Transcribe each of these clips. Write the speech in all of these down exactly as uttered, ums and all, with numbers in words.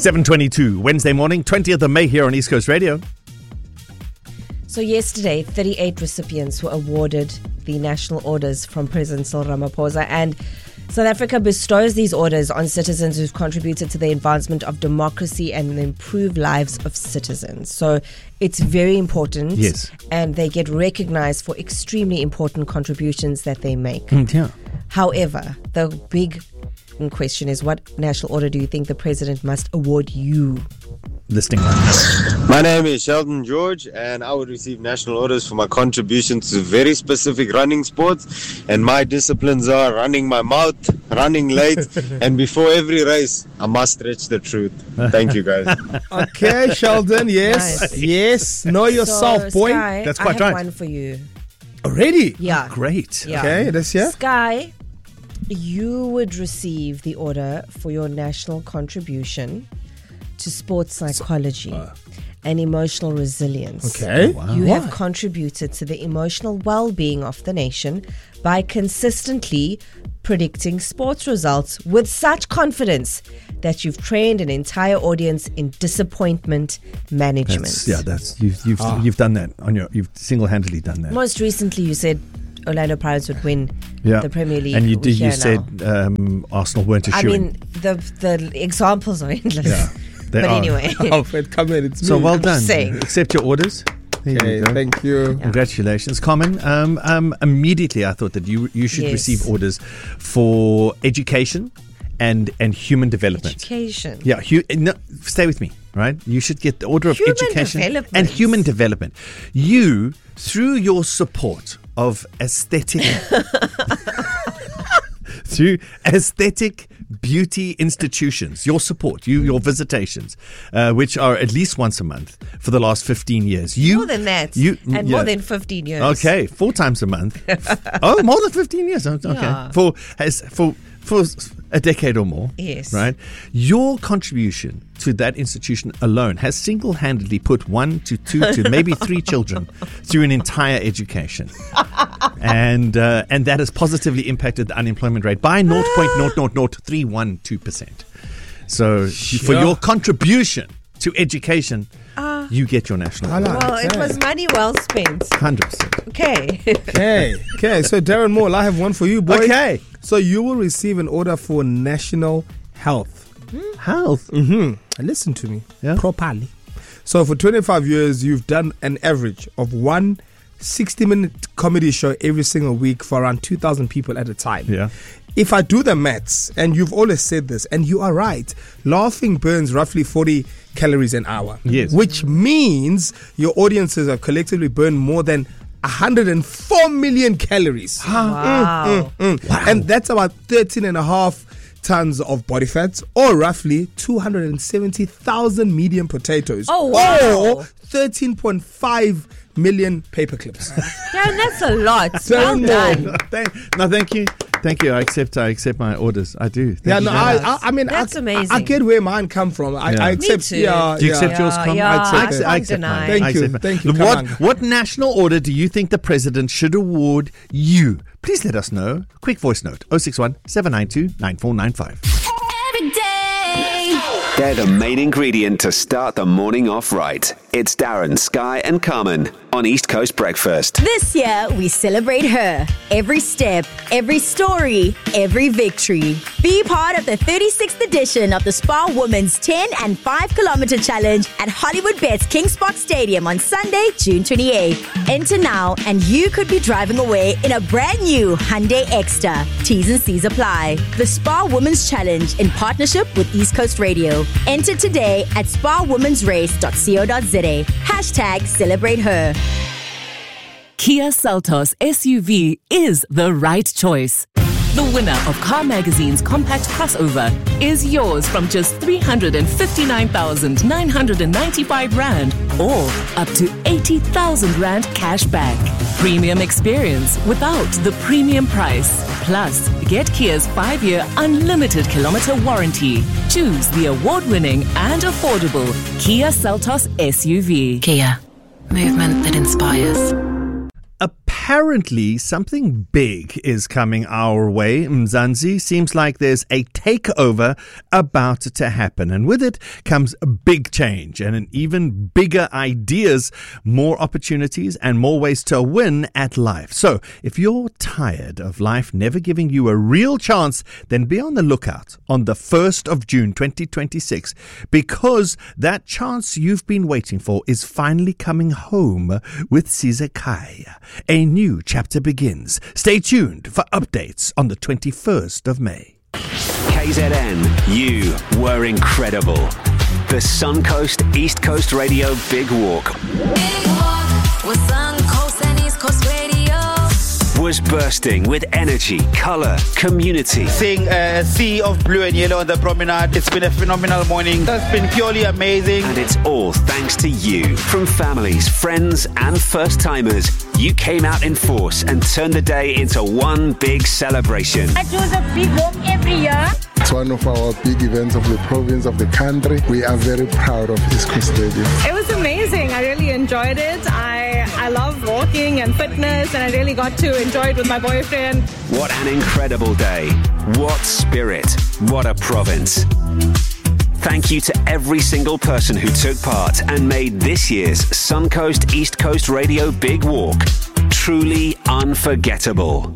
seven twenty-two, Wednesday morning, twentieth of May here on East Coast Radio. So yesterday, thirty-eight recipients were awarded the national orders from President Cyril Ramaphosa, and South Africa bestows these orders on citizens who've contributed to the advancement of democracy and the improved lives of citizens. So it's very important. Yes. And they get recognized for extremely important contributions that they make. Mm, yeah. However, the big question is, what national order do you think the president must award you? Listing one. My name is Sheldon George, and I would receive national orders for my contribution to very specific running sports. And my disciplines are running my mouth, running late, and before every race, I must stretch the truth. Thank you, guys. Okay, Sheldon, yes, Nice. yes. Know yourself, so, boy. Sky, That's quite I have right. one for you. Already? Yeah. Great. Yeah. Okay, this year? Sky, you would receive the order for your national contribution to sports psychology and emotional resilience. Okay. Wow. You Why? have contributed to the emotional well-being of the nation by consistently predicting sports results with such confidence that you've trained an entire audience in disappointment management. That's, yeah, that's you've you've Ah. you've done that on your you've single-handedly done that. Most recently, you said Orlando Pirates would win Yeah. the Premier League. And you We're did. You here said now. um, Arsenal weren't a I shoo-in. mean, the the examples are endless. Yeah, they but are. anyway, Alfred, come in. It's So me. well I'm done. just saying. Accept your orders. There Okay, you go. thank you. Congratulations, Common. Um, um, immediately, I thought that you you should Yes. receive orders for education and and human development. education. Yeah, hu- no, stay with me, right? You should get the order of Human education and development. human development. You, through your support of aesthetic, through aesthetic beauty institutions, your support, you your visitations, uh, which are at least once a month for the last fifteen years. You More than that. You and yeah. more than fifteen years. Okay, four times a month. Oh, more than fifteen years. Okay, Yeah. for has for for a decade or more. Yes. Right. Your contribution to that institution alone has single-handedly put one to two to maybe three children through an entire education, and uh, and that has positively impacted the unemployment rate by zero point zero zero zero three one two percent. So for your contribution to education, you get your national I like award. Well, it Okay. was money well spent. one hundred percent. Okay. Okay, okay. So Darren Moore, I have one for you, boy. Okay. So you will receive an order for national health. Health. Mm-hmm. Listen to me Yeah. properly. So for twenty-five years, you've done an average of one sixty-minute comedy show every single week for around two thousand people at a time. Yeah. If I do the maths, and you've always said this, and you are right, laughing burns roughly forty calories an hour. Yes. Which means your audiences have collectively burned more than one hundred four million calories. Wow. Mm. And that's about thirteen and a half tons of body fats, or roughly two hundred seventy thousand medium potatoes. Oh, wow. Or thirteen point five million paper clips. Darren, that's a lot. Well Darren done. Moore. Thank, no, thank you, thank you. I accept. I accept my orders. I do. Thank Yeah, you no, very I, much. I, I mean, That's I, amazing. I, I get where mine come from. I, Yeah. I Me accept. too. Yeah, Do you yeah. accept yours, Yeah, Con? yeah, I accept I it. can't I accept deny. mine. Thank I you, accept mine. thank you, What come on. what national order do you think the president should award you? Please let us know. Quick voice note: oh six one, seven nine two, nine four nine five. Every day. They're the main ingredient to start the morning off right. It's Darren, Sky and Carmen on East Coast Breakfast. This year, we celebrate her. Every step, every story, every victory. Be part of the thirty-sixth edition of the Spa Women's ten and five kilometer challenge at Hollywood Bet's Kings Park Stadium on Sunday, June twenty-eighth. Enter now and you could be driving away in a brand new Hyundai Exter. T's and C's apply. The Spa Women's Challenge in partnership with East Coast Radio. Enter today at spa womens race dot co dot za. Hashtag celebrate her. Kia Seltos S U V is the right choice. The winner of Car Magazine's compact crossover is yours from just three hundred fifty-nine thousand nine hundred ninety-five rand or up to eighty thousand rand cash back. Premium experience without the premium price. Plus, get Kia's five-year unlimited kilometer warranty. Choose the award-winning and affordable Kia Seltos S U V. Kia, movement that inspires. A apparently something big is coming our way. Mzansi, seems like there's a takeover about to happen. And with it comes a big change and an even bigger ideas, more opportunities and more ways to win at life. So if you're tired of life never giving you a real chance, then be on the lookout on the first of June twenty twenty-six, because that chance you've been waiting for is finally coming home with Sizekaya. A new chapter begins. Stay tuned for updates on the twenty-first of May. K Z N, you were incredible. The Suncoast East Coast Radio Big Walk. Big Walk with Suncoast and East Coast Radio. Was bursting with energy, colour, community. Seeing a sea of blue and yellow on the promenade, it's been a phenomenal morning. It's been purely amazing. And it's all thanks to you. From families, friends and first-timers, you came out in force and turned the day into one big celebration. I do the big walk every year. It's one of our big events of the province, of the country. We are very proud of East Coast Radio. It was amazing. I really enjoyed it. I I love walking and fitness, and I really got to enjoy it with my boyfriend. What an incredible day. What spirit. What a province. Thank you to every single person who took part and made this year's Suncoast East Coast Radio Big Walk truly unforgettable.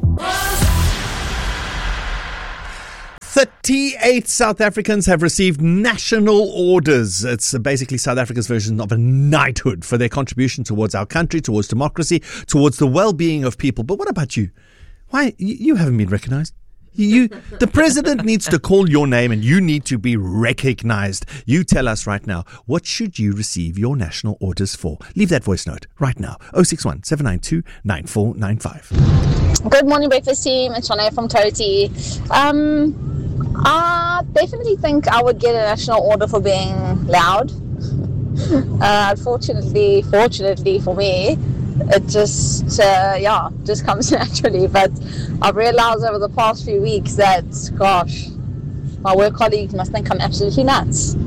thirty-eight South Africans have received national orders. It's basically South Africa's version of a knighthood for their contribution towards our country, towards democracy, towards the well-being of people. But what about you? Why, you haven't been recognized. You, the president needs to call your name and you need to be recognized. You tell us right now, what should you receive your national orders for? Leave that voice note right now. oh six one, seven nine two, nine four nine five. Good morning, breakfast team. It's Shanae from Toti. Um, I definitely think I would get a national order for being loud. Uh, unfortunately, fortunately for me, it just, uh, yeah, just comes naturally. But I've realized over the past few weeks that, gosh, my work colleagues must think I'm absolutely nuts.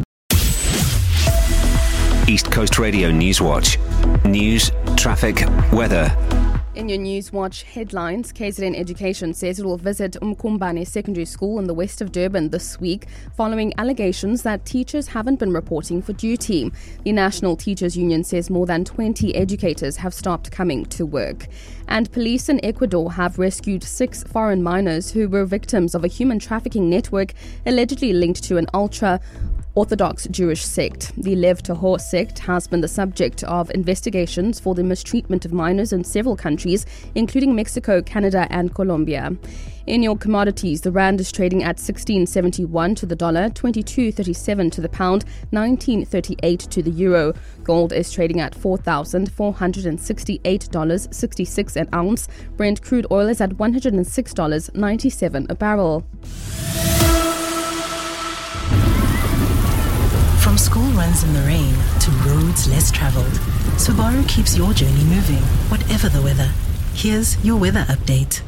East Coast Radio Newswatch. News, traffic, weather. In your Newswatch headlines, K Z N Education says it will visit Umkumbane Secondary School in the west of Durban this week following allegations that teachers haven't been reporting for duty. The National Teachers Union says more than twenty educators have stopped coming to work. And police in Ecuador have rescued six foreign minors who were victims of a human trafficking network allegedly linked to an ultra Orthodox Jewish sect. The Lev Tahor sect has been the subject of investigations for the mistreatment of minors in several countries, including Mexico, Canada and Colombia. In your commodities, the rand is trading at sixteen seventy-one to the dollar, twenty-two thirty-seven to the pound, nineteen thirty-eight to the euro. Gold is trading at four thousand four hundred sixty-eight dollars and sixty-six cents an ounce. Brent crude oil is at one hundred six dollars and ninety-seven cents a barrel. From school runs in the rain to roads less traveled, Subaru keeps your journey moving, whatever the weather. Here's your weather update.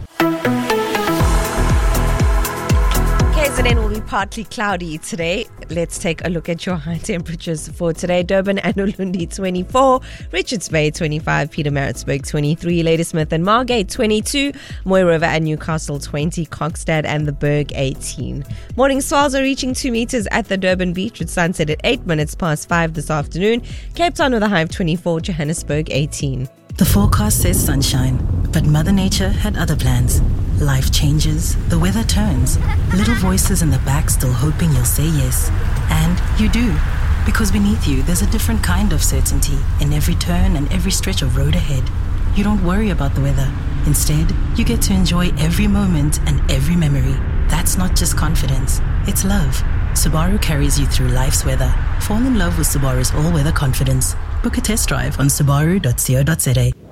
K Z N will be partly cloudy today. Let's take a look at your high temperatures for today. Durban and Ulundi twenty-four, Richards Bay twenty-five, Pietermaritzburg twenty-three, Ladysmith and Margate twenty-two, Moy River and Newcastle twenty, Kokstad and the Berg eighteen. Morning swells are reaching two meters at the Durban beach with sunset at eight minutes past five this afternoon. Cape Town with a high of twenty-four, Johannesburg eighteen. The forecast says sunshine, but Mother Nature had other plans. Life changes, the weather turns. Little voices in the back still hoping you'll say yes. And you do, because beneath you there's a different kind of certainty in every turn and every stretch of road ahead. You don't worry about the weather. Instead, you get to enjoy every moment and every memory. That's not just confidence, it's love. Subaru carries you through life's weather. Fall in love with Subaru's all-weather confidence. Book a test drive on subaru dot co dot za.